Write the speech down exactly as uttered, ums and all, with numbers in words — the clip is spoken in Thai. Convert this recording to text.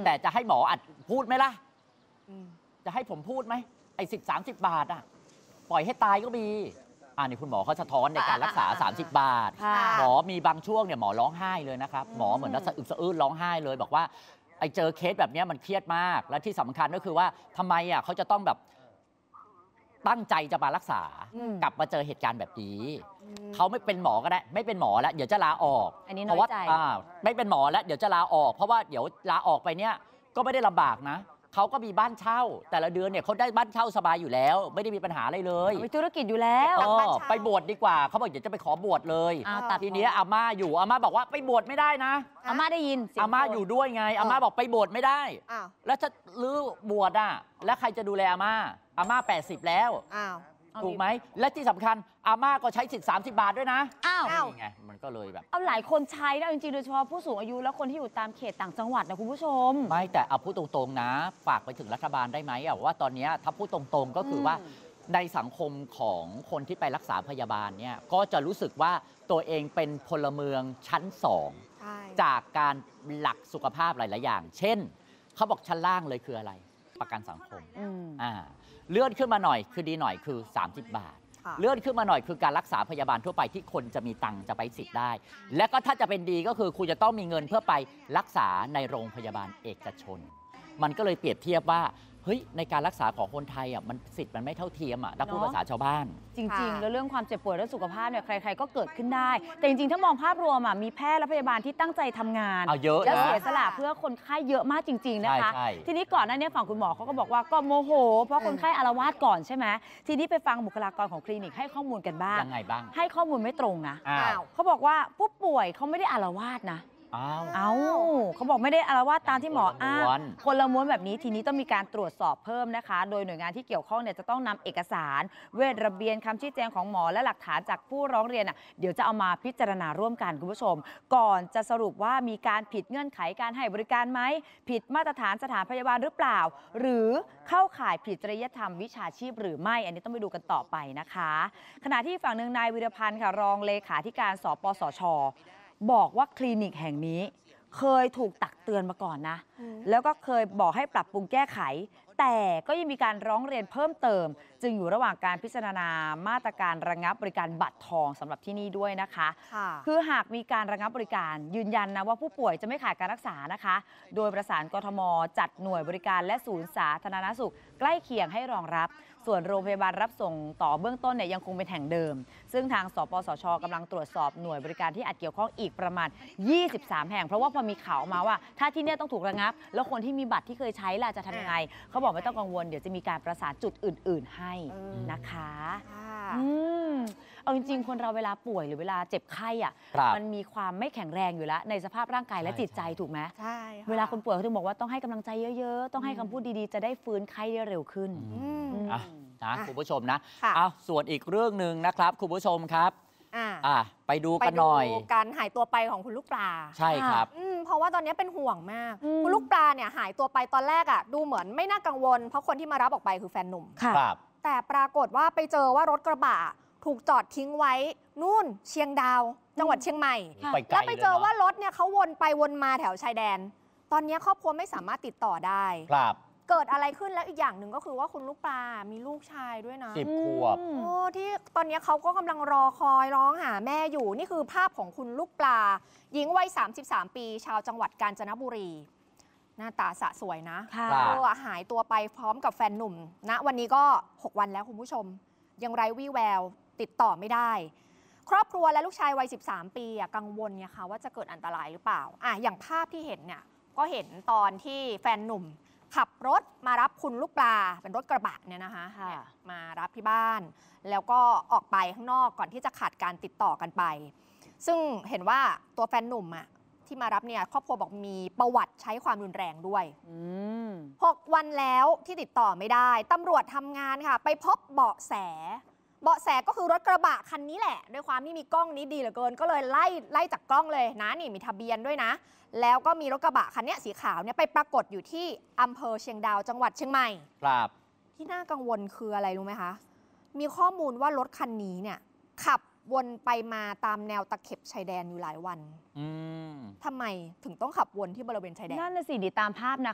แต่จะให้หมออัดพูดไหมล่ะจะให้ผมพูดไหมไอ้สิบสามสิบบาทอ่ะปล่อยให้ตายก็มีอ่านี่คุณหมอเขาสะท้อนในการรักษาสามสิบบาทหมอมีบางช่วงเนี่ยหมอร้องไห้เลยนะครับหมอเหมือนสะอึกสะอื้นร้องไห้เลยบอกว่าไอ้เจอเคสแบบนี้มันเครียดมากและที่สำคัญก็คือว่าทำไมอ่ะเขาจะต้องแบบตั้งใจจะมารักษากลับมาเจอเหตุการณ์แบบนี้เขาไม่เป็นหมอก็ได้ไม่เป็นหมอแล้วเดี๋ยวจะลาออกเพราะว่าไม่เป็นหมอแล้วเดี๋ยวจะลาออกเพราะว่าเดี๋ยวลาออกไปเนี่ยก็ไม่ได้ลำบากนะเขาก็มีบ้านเช่าแต่ละเดือนเนี่ยเขาได้บ้านเช่าสบายอยู่แล้วไม่ได้มีปัญหาอะไรเลยมีธุรกิจอยู่แล้วไปบวชดีกว่าเขาบอกเดี๋ยวจะไปขอบวชเลยทีนี้อาม่าอยู่อาม่าบอกว่าไปบวชไม่ได้นะอาม่าได้ยินอาม่าอยู่ด้วยไงอาม่าบอกไปบวชไม่ได้แล้วจะลื้อบวชอ่ะแล้วใครจะดูแลอาม่าอาม่าแปดสิบแล้วถูกไหมและที่สำคัญอาม่าก็ใช้สิทธิ์สามสิบบาทด้วยนะอ้าวนี่ไงมันก็เลยแบบเอาหลายคนใช้นะจริงๆโดยเฉพาะผู้สูงอายุแล้วคนที่อยู่ตามเขตต่างจังหวัดนะคุณผู้ชมไม่แต่เอาพูดตรงๆนะฝากไปถึงรัฐบาลได้ไหมว่าตอนนี้ถ้าพูดตรงๆก็คือว่าในสังคมของคนที่ไปรักษาพยาบาลเนี่ยก็จะรู้สึกว่าตัวเองเป็นพลเมืองชั้นสองจากการหลักสุขภาพหลายๆอย่างเช่นเขาบอกชั้นล่างเลยคืออะไรประกันสังคมอ่าเลื่อนขึ้นมาหน่อยคือดีหน่อยคือสามสิบบาทเลื่อนขึ้นมาหน่อยคือการรักษาพยาบาลทั่วไปที่คนจะมีตังค์จะไปสิทธิ์ได้และก็ถ้าจะเป็นดีก็คือคุณจะต้องมีเงินเพื่อไปรักษาในโรงพยาบาลเอกชนมันก็เลยเปรียบเทียบว่าเฮ้ยในการรักษาของคนไทยอ่ะมันสิทธิ์มันไม่เท่าเทียมอ่ะถ้าพูดภาษาชาวบ้านจริงๆแล้วเรื่องความเจ็บป่วยและสุขภาพเนี่ยใครๆก็เกิดขึ้นได้แต่จริงๆถ้ามองภาพรวมอ่ะมีแพทย์และพยาบาลที่ตั้งใจทำงานและเสียสละเพื่อคนไข้เยอะมากจริงๆนะคะทีนี้ก่อนหน้านี้ฝั่งคุณหมอเขาก็บอกว่าก็โมโหเพราะคนไข้อาละวาดก่อนใช่ไหมทีนี้ไปฟังบุคลากรของคลินิกให้ข้อมูลกันบ้างยังไงบ้างให้ข้อมูลไม่ตรงนะเขาบอกว่าผู้ป่วยเขาไม่ได้อาละวาดนะเอาเขาบอกไม่ได้อาละวาดตามที่หมออ้างคนละม้วนแบบนี้ทีนี้ต้องมีการตรวจสอบเพิ่มนะคะโดยหน่วยงานที่เกี่ยวข้องเนี่ยจะต้องนำเอกสารเวชระเบียนคำชี้แจงของหมอและหลักฐานจากผู้ร้องเรียนอ่ะเดี๋ยวจะเอามาพิจารณาร่วมกันคุณผู้ชมก่อนจะสรุปว่ามีการผิดเงื่อนไขการให้บริการไหมผิดมาตรฐานสถานพยาบาลหรือเปล่าหรือเข้าข่ายผิดจริยธรรมวิชาชีพหรือไม่อันนี้ต้องไปดูกันต่อไปนะคะขณะที่ฝั่งหนึ่งนายวิรพันธ์ค่ะรองเลขาธิการสปสช.บอกว่าคลินิกแห่งนี้เคยถูกตักเตือนมาก่อนนะแล้วก็เคยบอกให้ปรับปรุงแก้ไขแต่ก็ยังมีการร้องเรียนเพิ่มเติมจึงอยู่ระหว่างการพิจารณามาตรการระงับบริการบัตรทองสำหรับที่นี่ด้วยนะคะคือหากมีการระงับบริการยืนยันนะว่าผู้ป่วยจะไม่ขาดการรักษานะคะโดยประสานกทม.จัดหน่วยบริการและศูนย์สาธารณสุขใกล้เคียงให้รองรับส่วนโรงพยาบาลรับส่งต่อเบื้องต้นเนี่ยยังคงเป็นแห่งเดิมซึ่งทางสปสช.กำลังตรวจสอบหน่วยบริการที่อาจเกี่ยวข้องอีกประมาณยี่สิบสามแห่งเพราะว่าพอมีข่าวมาว่าถ้าที่นี่ต้องถูกระงับแล้วคนที่มีบัตรที่เคยใช้ล่ะจะทำยังไงเขาบอกไม่ต้องกังวลเดี๋ยวจะมีการประสานจุดอื่นๆให้นะคะอืมเอาจริงๆคนเราเวลาป่วยหรือเวลาเจ็บไข้อ่ะมันมีความไม่แข็งแรงอยู่แล้วในสภาพร่างกายและจิตใจถูกไหมใช่เวลาคนป่วยเขาถึงบอกว่าต้องให้กำลังใจเยอะๆต้องให้คำพูดดีๆจะได้ฟื้นไข้ได้เร็วขึ้นนะคุณผู้ชมนะเอาส่วนอีกเรื่องหนึ่งนะครับคุณผู้ชมครับอ่าไปดูกันหน่อยการหายตัวไปของคุณลูกปลาใช่ครับเพราะว่าตอนนี้เป็นห่วงมากคุณลูกปลาเนี่ยหายตัวไปตอนแรกอ่ะดูเหมือนไม่น่ากังวลเพราะคนที่มารับออกไปคือแฟนหนุ่มครับแต่ปรากฏว่าไปเจอว่ารถกระบะถูกจอดทิ้งไว้นู่นเชียงดาวจังหวัดเชียงใหม่แล้วไปเจอว่ารถเนี่ยเขาวนไปวนมาแถวชายแดนตอนนี้ครอบครัวไม่สามารถติดต่อได้ครับเกิดอะไรขึ้นแล้วอีกอย่างหนึ่งก็คือว่าคุณลูกปลามีลูกชายด้วยนะสิบขวบโอ้ที่ตอนนี้เขาก็กำลังรอคอยร้องหาแม่อยู่นี่คือภาพของคุณลูกปลาหญิงวัยสามสิบสามปีชาวจังหวัดกาญจนบุรีหน้าตาสะสวยนะเออหายตัวไปพร้อมกับแฟนหนุ่มณนะวันนี้ก็หกวันแล้วคุณผู้ชมยังไร้วี่แววติดต่อไม่ได้ครอบครัวและลูกชายวัยสิบสามปีกังวลเนี่ยค่ะว่าจะเกิดอันตรายหรือเปล่าอ่ะอย่างภาพที่เห็นเนี่ยก็เห็นตอนที่แฟนหนุ่มขับรถมารับคุณลูกปลาเป็นรถกระบะเนี่ยนะคะมารับที่บ้านแล้วก็ออกไปข้างนอกก่อนที่จะขาดการติดต่อกันไปซึ่งเห็นว่าตัวแฟนหนุ่มอ่ะที่มารับเนี่ยครอบครัวบอกมีประวัติใช้ความรุนแรงด้วยหกวันแล้วที่ติดต่อไม่ได้ตำรวจทำงานค่ะไปพบเบาะแสเบาะแสก็คือรถกระบะคันนี้แหละด้วยความที่มีกล้องนี้ดีเหลือเกินก็เลยไล่ไล่จากกล้องเลยนะนี่มีทะเบียนด้วยนะแล้วก็มีรถกระบะคันนี้สีขาวเนี่ยไปปรากฏอยู่ที่อำเภอเชียงดาวจังหวัดเชียงใหม่ครับที่น่ากังวลคืออะไรรู้ไหมคะมีข้อมูลว่ารถคันนี้เนี่ยขับวนไปมาตามแนวตะเข็บชายแดนอยู่หลายวันทำไมถึงต้องขับวนที่บริเวณชายแดนนั่นน่ะสิดีตามภาพนะ